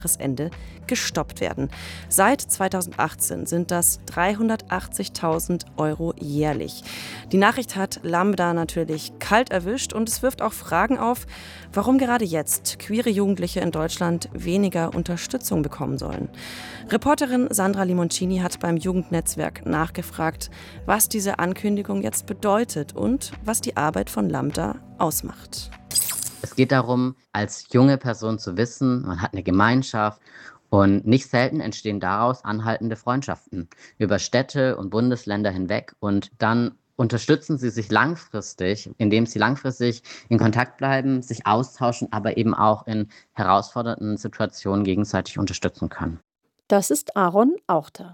Ende gestoppt werden. Seit 2018 sind das 380.000 € jährlich. Die Nachricht hat Lambda natürlich kalt erwischt und es wirft auch Fragen auf, warum gerade jetzt queere Jugendliche in Deutschland weniger Unterstützung bekommen sollen. Reporterin Sandra Limoncini hat beim Jugendnetzwerk nachgefragt, was diese Ankündigung jetzt bedeutet und was die Arbeit von Lambda ausmacht. Es geht darum, als junge Person zu wissen, man hat eine Gemeinschaft und nicht selten entstehen daraus anhaltende Freundschaften über Städte und Bundesländer hinweg und dann unterstützen sie sich langfristig, indem sie langfristig in Kontakt bleiben, sich austauschen, aber eben auch in herausfordernden Situationen gegenseitig unterstützen können. Das ist Aaron Auchter.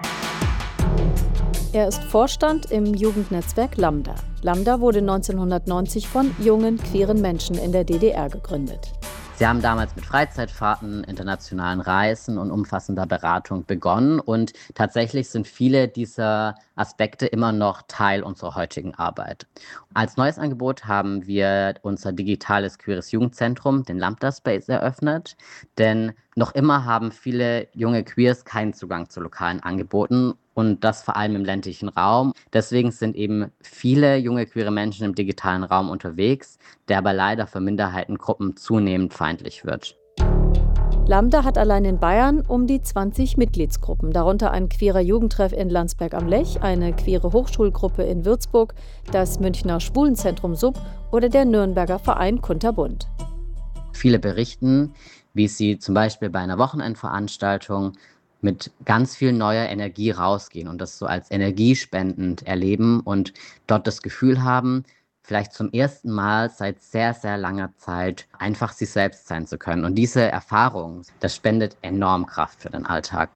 Er ist Vorstand im Jugendnetzwerk Lambda. Lambda wurde 1990 von jungen, queeren Menschen in der DDR gegründet. Sie haben damals mit Freizeitfahrten, internationalen Reisen und umfassender Beratung begonnen und tatsächlich sind viele dieser Aspekte immer noch Teil unserer heutigen Arbeit. Als neues Angebot haben wir unser digitales queeres Jugendzentrum, den Lambda Space, eröffnet, denn noch immer haben viele junge Queers keinen Zugang zu lokalen Angeboten und das vor allem im ländlichen Raum. Deswegen sind eben viele junge queere Menschen im digitalen Raum unterwegs, der aber leider für Minderheitengruppen zunehmend feindlich wird. Lambda hat allein in Bayern um die 20 Mitgliedsgruppen, darunter ein queerer Jugendtreff in Landsberg am Lech, eine queere Hochschulgruppe in Würzburg, das Münchner Schwulenzentrum SUB oder der Nürnberger Verein Kunterbunt. Viele berichten, wie sie zum Beispiel bei einer Wochenendveranstaltung mit ganz viel neuer Energie rausgehen und das so als energiespendend erleben und dort das Gefühl haben, vielleicht zum ersten Mal seit sehr, sehr langer Zeit einfach sich selbst sein zu können. Und diese Erfahrung, das spendet enorm Kraft für den Alltag.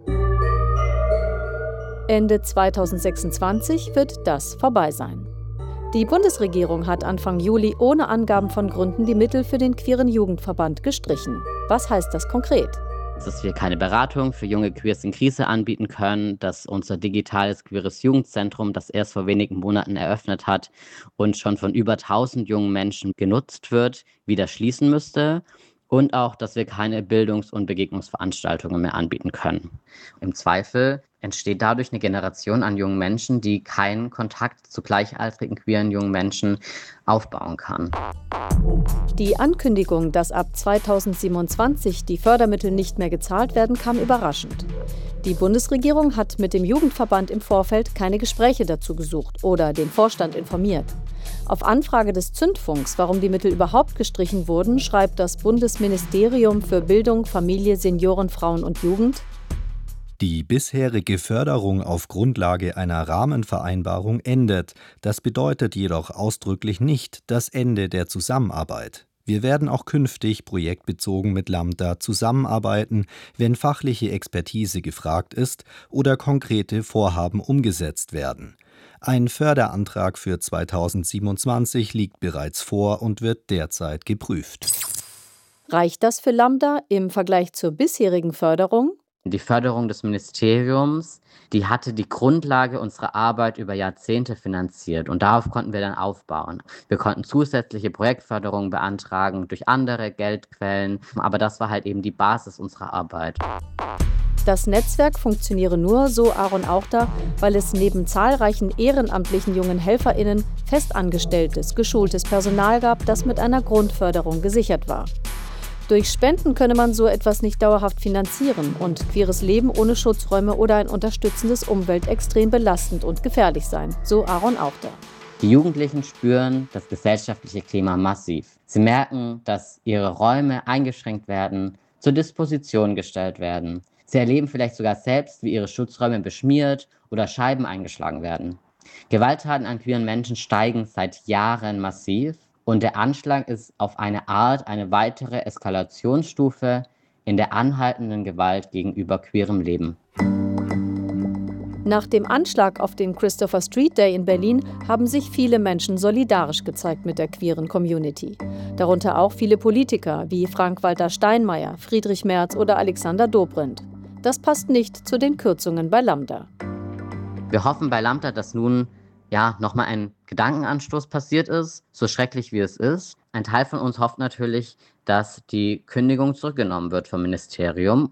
Ende 2026 wird das vorbei sein. Die Bundesregierung hat Anfang Juli ohne Angaben von Gründen die Mittel für den queeren Jugendverband gestrichen. Was heißt das konkret? Dass wir keine Beratung für junge Queers in Krise anbieten können, dass unser digitales queeres Jugendzentrum, das erst vor wenigen Monaten eröffnet hat und schon von über 1000 jungen Menschen genutzt wird, wieder schließen müsste. Und auch, dass wir keine Bildungs- und Begegnungsveranstaltungen mehr anbieten können. Im Zweifel entsteht dadurch eine Generation an jungen Menschen, die keinen Kontakt zu gleichaltrigen queeren jungen Menschen aufbauen kann. Die Ankündigung, dass ab 2027 die Fördermittel nicht mehr gezahlt werden, kam überraschend. Die Bundesregierung hat mit dem Jugendverband im Vorfeld keine Gespräche dazu gesucht oder den Vorstand informiert. Auf Anfrage des Zündfunks, warum die Mittel überhaupt gestrichen wurden, schreibt das Bundesministerium für Bildung, Familie, Senioren, Frauen und Jugend: Die bisherige Förderung auf Grundlage einer Rahmenvereinbarung endet. Das bedeutet jedoch ausdrücklich nicht das Ende der Zusammenarbeit. Wir werden auch künftig projektbezogen mit Lambda zusammenarbeiten, wenn fachliche Expertise gefragt ist oder konkrete Vorhaben umgesetzt werden. Ein Förderantrag für 2027 liegt bereits vor und wird derzeit geprüft. Reicht das für Lambda im Vergleich zur bisherigen Förderung? Die Förderung des Ministeriums, die hatte die Grundlage unserer Arbeit über Jahrzehnte finanziert und darauf konnten wir dann aufbauen. Wir konnten zusätzliche Projektförderungen beantragen durch andere Geldquellen, aber das war halt eben die Basis unserer Arbeit. Das Netzwerk funktioniere nur, so Aaron Auchter, weil es neben zahlreichen ehrenamtlichen jungen HelferInnen festangestelltes, geschultes Personal gab, das mit einer Grundförderung gesichert war. Durch Spenden könne man so etwas nicht dauerhaft finanzieren und queeres Leben ohne Schutzräume oder ein unterstützendes Umfeld extrem belastend und gefährlich sein, so Aaron Auchter. Die Jugendlichen spüren das gesellschaftliche Klima massiv. Sie merken, dass ihre Räume eingeschränkt werden, zur Disposition gestellt werden. Sie erleben vielleicht sogar selbst, wie ihre Schutzräume beschmiert oder Scheiben eingeschlagen werden. Gewalttaten an queeren Menschen steigen seit Jahren massiv und der Anschlag ist auf eine Art eine weitere Eskalationsstufe in der anhaltenden Gewalt gegenüber queerem Leben. Nach dem Anschlag auf den Christopher Street Day in Berlin haben sich viele Menschen solidarisch gezeigt mit der queeren Community. Darunter auch viele Politiker wie Frank-Walter Steinmeier, Friedrich Merz oder Alexander Dobrindt. Das passt nicht zu den Kürzungen bei Lambda. Wir hoffen bei Lambda, dass nun nochmal ein Gedankenanstoß passiert ist, so schrecklich wie es ist. Ein Teil von uns hofft natürlich, dass die Kündigung zurückgenommen wird vom Ministerium